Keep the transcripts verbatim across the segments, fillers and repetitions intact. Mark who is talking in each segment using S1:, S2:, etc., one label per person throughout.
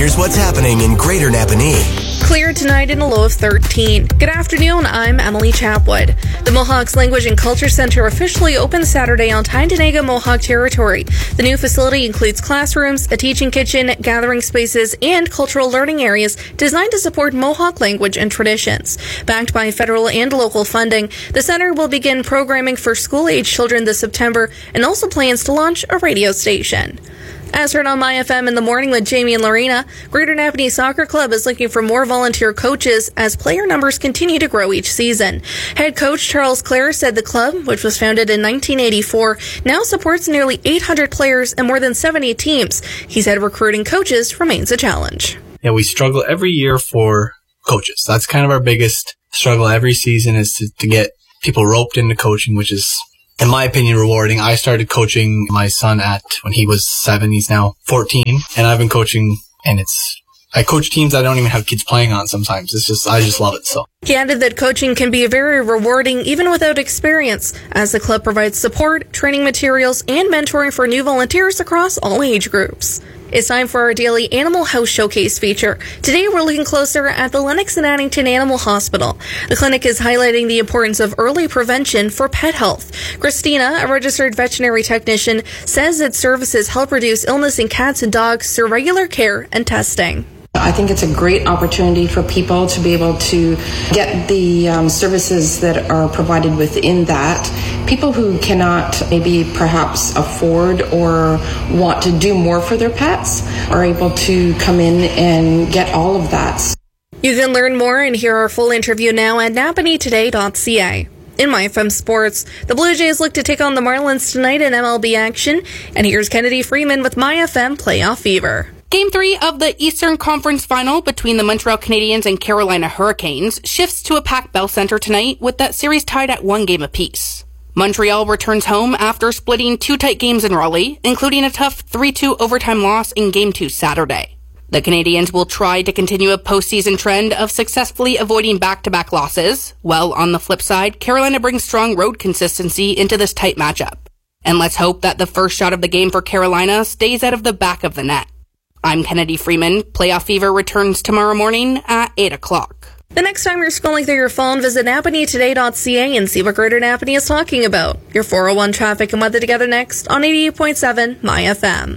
S1: Here's what's happening in Greater Napanee.
S2: Clear tonight in a low of thirteen. Good afternoon, I'm Emily Chapwood. The Mohawks Language and Culture Center officially opened Saturday on Tyendinaga Mohawk territory. The new facility includes classrooms, a teaching kitchen, gathering spaces, and cultural learning areas designed to support Mohawk language and traditions. Backed by federal and local funding, the center will begin programming for school-age children this September and also plans to launch a radio station. As heard on My F M in the morning with Jamie and Lorena, Greater Napanee Soccer Club is looking for more volunteer coaches as player numbers continue to grow each season. Head coach Charles Clare said the club, which was founded in nineteen eighty-four, now supports nearly eight hundred players and more than seventy teams. He said recruiting coaches remains a challenge.
S3: Yeah, we struggle every year for coaches. That's kind of our biggest struggle every season, is to, to get people roped into coaching, which is, in my opinion, rewarding. I started coaching my son at when he was seven. He's now fourteen, and I've been coaching, and it's I coach teams I don't even have kids playing on sometimes. It's just I just love it. So
S2: he added that coaching can be very rewarding even without experience, as the club provides support, training materials, and mentoring for new volunteers across all age groups. It's time for our daily Animal House Showcase feature. Today we're looking closer at the Lennox and Addington Animal Hospital. The clinic is highlighting the importance of early prevention for pet health. Christina, a registered veterinary technician, says its services help reduce illness in cats and dogs through regular care and testing.
S4: I think it's a great opportunity for people to be able to get the um, services that are provided within that. People who cannot maybe perhaps afford or want to do more for their pets are able to come in and get all of that.
S2: You can learn more and hear our full interview now at napanee today dot c a. In My F M Sports, the Blue Jays look to take on the Marlins tonight in M L B action. And here's Kennedy Freeman with My F M Playoff Fever.
S5: Game three of the Eastern Conference Final between the Montreal Canadiens and Carolina Hurricanes shifts to a packed Bell Center tonight, with that series tied at one game apiece. Montreal returns home after splitting two tight games in Raleigh, including a tough three two overtime loss in Game two Saturday. The Canadiens will try to continue a postseason trend of successfully avoiding back-to-back losses, while on the flip side, Carolina brings strong road consistency into this tight matchup. And let's hope that the first shot of the game for Carolina stays out of the back of the net. I'm Kennedy Freeman. Playoff Fever returns tomorrow morning at eight o'clock.
S2: The next time you're scrolling through your phone, visit napanee today dot c a and see what Greater Napanee is talking about. Your four oh one traffic and weather together next on eighty-eight point seven My F M.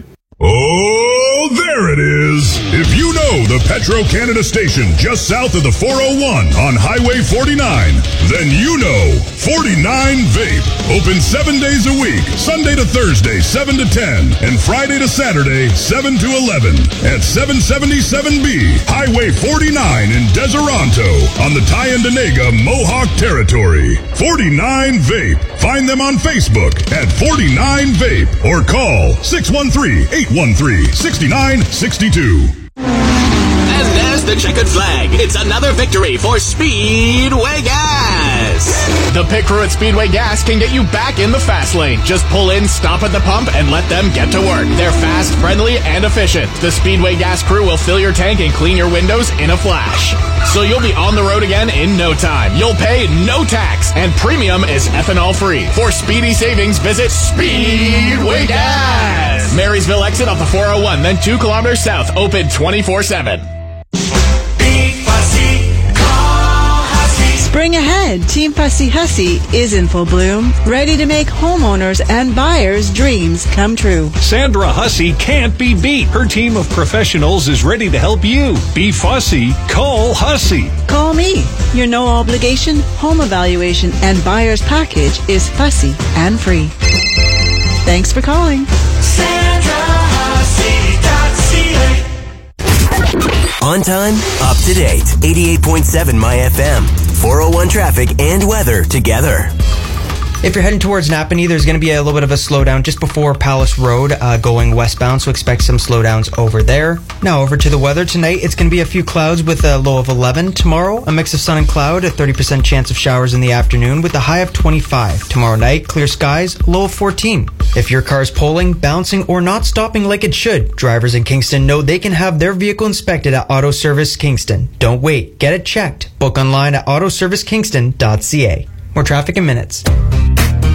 S6: Oh, there it is. If you know the Petro-Canada station just south of the four oh one on Highway forty-nine, then you know forty-nine Vape. Open seven days a week, Sunday to Thursday, seven to ten, and Friday to Saturday, seven to eleven, at seven seventy-seven B, Highway forty-nine in Deseronto, on the Tyendinaga Mohawk territory. forty-nine Vape. Find them on Facebook at forty-nine Vape, or call six one three, eight one three, six nine six two.
S7: And there's the checkered flag. It's another victory for Speedway Gas.
S8: The pit crew at Speedway Gas can get you back in the fast lane. Just pull in, stop at the pump, and let them get to work. They're fast, friendly, and efficient. The Speedway Gas crew will fill your tank and clean your windows in a flash. So you'll be on the road again in no time. You'll pay no tax, and premium is ethanol free. For speedy savings, visit Speedway Gas. Marysville exit off the four oh one, then two kilometers south, open twenty-four seven.
S9: Spring ahead, Team Fussy Hussy is in full bloom, ready to make homeowners and buyers' dreams come true.
S10: Sandra Hussey can't be beat. Her team of professionals is ready to help you. Be fussy. Call Hussey.
S9: Call me. Your no obligation home evaluation and buyer's package is fussy and free. Thanks for calling.
S1: Sandra Hussey dot c a. On time, up to date. eighty-eight point seven My F M. four oh one traffic and weather together.
S11: If you're heading towards Napanee, there's going to be a little bit of a slowdown just before Palace Road uh, going westbound, so expect some slowdowns over there. Now over to the weather tonight. It's going to be a few clouds with a low of eleven. Tomorrow, a mix of sun and cloud, a thirty percent chance of showers in the afternoon with a high of twenty-five. Tomorrow night, clear skies, low of fourteen. If your car's pulling, bouncing, or not stopping like it should, drivers in Kingston know they can have their vehicle inspected at Auto Service Kingston. Don't wait. Get it checked. Book online at auto service kingston dot c a. More traffic in minutes.